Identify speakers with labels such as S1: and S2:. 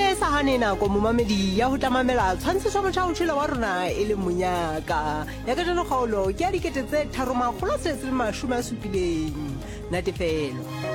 S1: ke sa hane nako momamedi ya ho tamamela tshwantshiso motjhaotjhele wa rona e le monyaka ya ka jano kgaolo ke ya 3 7 nate felo